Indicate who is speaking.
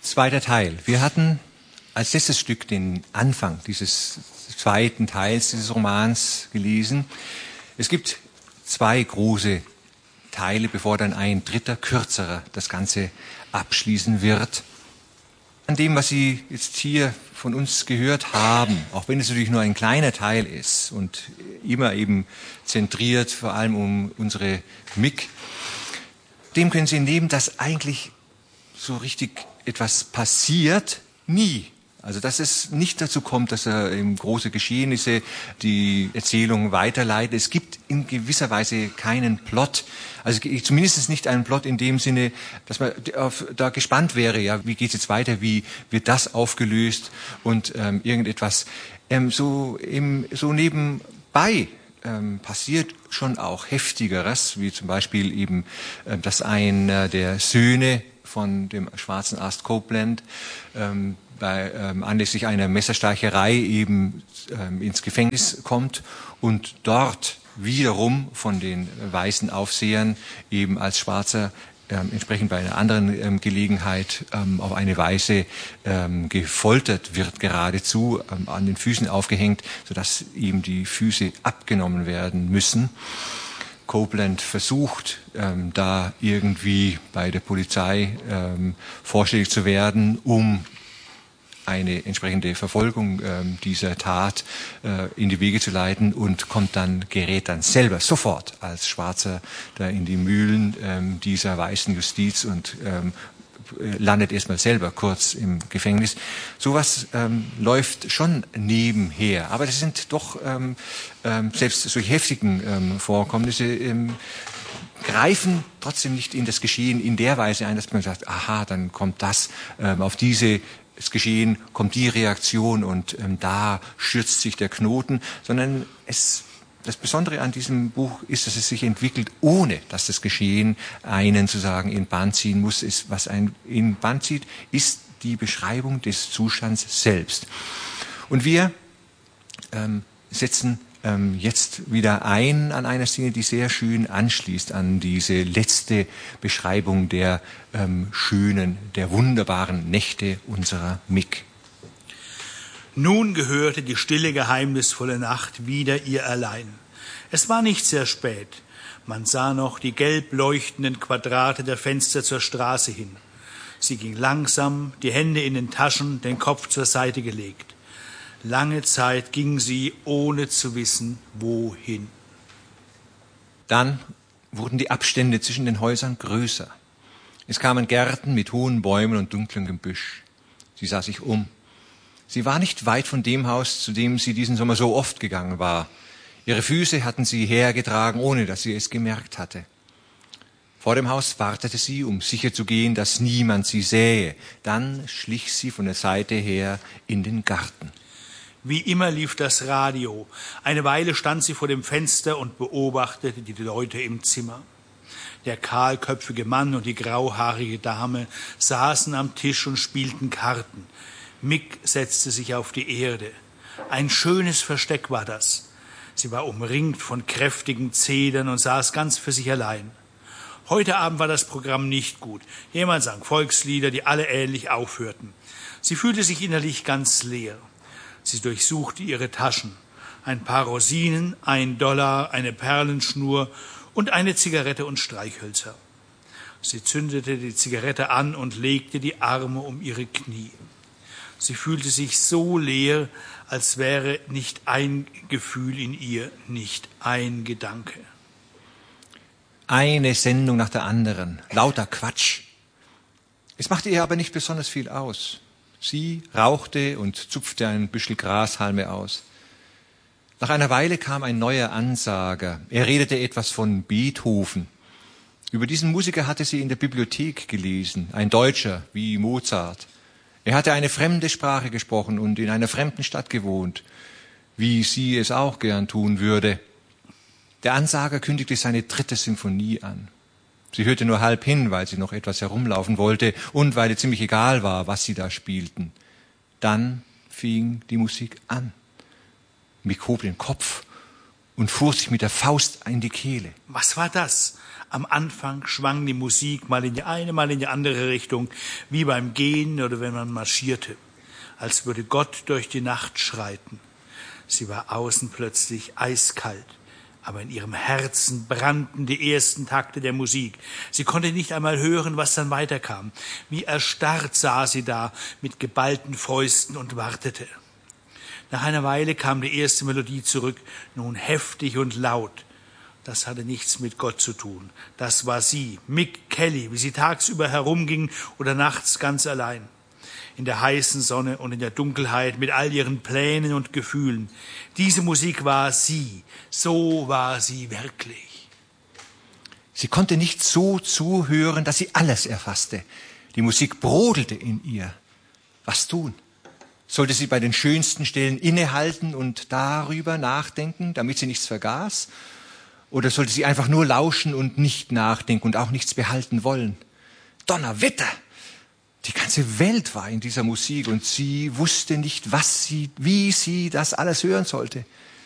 Speaker 1: Zweiter Teil. Wir hatten als letztes Stück den Anfang dieses zweiten Teils dieses Romans gelesen. Es gibt zwei große Teile, bevor dann ein dritter, kürzerer das Ganze abschließen wird. An dem, was Sie jetzt hier von uns gehört haben, auch wenn es natürlich nur ein kleiner Teil ist und immer eben zentriert vor allem um unsere MIG, dem können Sie entnehmen, dass eigentlich so richtig etwas passiert, nie. Also dass es nicht dazu kommt, dass große Geschehnisse die Erzählung weiterleiten. Es gibt in gewisser Weise keinen Plot. Also zumindest nicht einen Plot in dem Sinne, dass man da gespannt wäre, ja, wie geht es jetzt weiter, wie wird das aufgelöst und irgendetwas. So nebenbei passiert schon auch Heftigeres, wie zum Beispiel eben, dass einer der Söhne von dem schwarzen Arzt Copeland anlässlich einer Messerstecherei eben ins Gefängnis kommt und dort wiederum von den weißen Aufsehern eben als Schwarzer entsprechend bei einer anderen Gelegenheit auf eine Weise gefoltert wird, geradezu an den Füßen aufgehängt, sodass ihm die Füße abgenommen werden müssen. Copeland versucht, da irgendwie bei der Polizei vorstellig zu werden, um eine entsprechende Verfolgung dieser Tat in die Wege zu leiten und gerät dann selber sofort als Schwarzer da in die Mühlen dieser weißen Justiz und landet erstmal selber kurz im Gefängnis. Sowas läuft schon nebenher, aber das sind doch selbst solche heftigen Vorkommnisse greifen trotzdem nicht in das Geschehen in der Weise ein, dass man sagt, aha, dann kommt das auf dieses Geschehen, kommt die Reaktion und da schürzt sich der Knoten, sondern das Besondere an diesem Buch ist, dass es sich entwickelt, ohne dass das Geschehen einen sozusagen in Bann ziehen muss. Was einen in Bann zieht, ist die Beschreibung des Zustands selbst. Und wir setzen jetzt wieder ein an einer Szene, die sehr schön anschließt an diese letzte Beschreibung der schönen, der wunderbaren Nächte unserer MIG.
Speaker 2: Nun gehörte die stille, geheimnisvolle Nacht wieder ihr allein. Es war nicht sehr spät. Man sah noch die gelb leuchtenden Quadrate der Fenster zur Straße hin. Sie ging langsam, die Hände in den Taschen, den Kopf zur Seite gelegt. Lange Zeit ging sie, ohne zu wissen, wohin.
Speaker 1: Dann wurden die Abstände zwischen den Häusern größer. Es kamen Gärten mit hohen Bäumen und dunklem Gebüsch. Sie sah sich um. Sie war nicht weit von dem Haus, zu dem sie diesen Sommer so oft gegangen war. Ihre Füße hatten sie hergetragen, ohne dass sie es gemerkt hatte. Vor dem Haus wartete sie, um sicherzugehen, dass niemand sie sähe. Dann schlich sie von der Seite her in den Garten.
Speaker 2: Wie immer lief das Radio. Eine Weile stand sie vor dem Fenster und beobachtete die Leute im Zimmer. Der kahlköpfige Mann und die grauhaarige Dame saßen am Tisch und spielten Karten. Mick setzte sich auf die Erde. Ein schönes Versteck war das. Sie war umringt von kräftigen Zedern und saß ganz für sich allein. Heute Abend war das Programm nicht gut. Jemand sang Volkslieder, die alle ähnlich aufhörten. Sie fühlte sich innerlich ganz leer. Sie durchsuchte ihre Taschen. Ein paar Rosinen, $1, eine Perlenschnur und eine Zigarette und Streichhölzer. Sie zündete die Zigarette an und legte die Arme um ihre Knie. Sie fühlte sich so leer, als wäre nicht ein Gefühl in ihr, nicht ein Gedanke.
Speaker 1: Eine Sendung nach der anderen, lauter Quatsch. Es machte ihr aber nicht besonders viel aus. Sie rauchte und zupfte ein Büschel Grashalme aus. Nach einer Weile kam ein neuer Ansager. Er redete etwas von Beethoven. Über diesen Musiker hatte sie in der Bibliothek gelesen, ein Deutscher wie Mozart. Er hatte eine fremde Sprache gesprochen und in einer fremden Stadt gewohnt, wie sie es auch gern tun würde. Der Ansager kündigte seine 3. Symphonie an. Sie hörte nur halb hin, weil sie noch etwas herumlaufen wollte und weil es ziemlich egal war, was sie da spielten. Dann fing die Musik an. Mick hob den Kopf und fuhr sich mit der Faust in die Kehle.
Speaker 2: Was war das? Am Anfang schwang die Musik mal in die eine, mal in die andere Richtung, wie beim Gehen oder wenn man marschierte, als würde Gott durch die Nacht schreiten. Sie war außen plötzlich eiskalt, aber in ihrem Herzen brannten die ersten Takte der Musik. Sie konnte nicht einmal hören, was dann weiterkam. Wie erstarrt saß sie da mit geballten Fäusten und wartete. Nach einer Weile kam die erste Melodie zurück, nun heftig und laut. Das hatte nichts mit Gott zu tun. Das war sie, Mick Kelly, wie sie tagsüber herumging oder nachts ganz allein. In der heißen Sonne und in der Dunkelheit mit all ihren Plänen und Gefühlen. Diese Musik war sie, so war sie wirklich.
Speaker 1: Sie konnte nicht so zuhören, dass sie alles erfasste. Die Musik brodelte in ihr. Was tun? Sollte sie bei den schönsten Stellen innehalten und darüber nachdenken, damit sie nichts vergaß? Oder sollte sie einfach nur lauschen und nicht nachdenken und auch nichts behalten wollen? Donnerwetter! Die ganze Welt war in dieser Musik und sie wusste nicht, wie sie das alles hören sollte.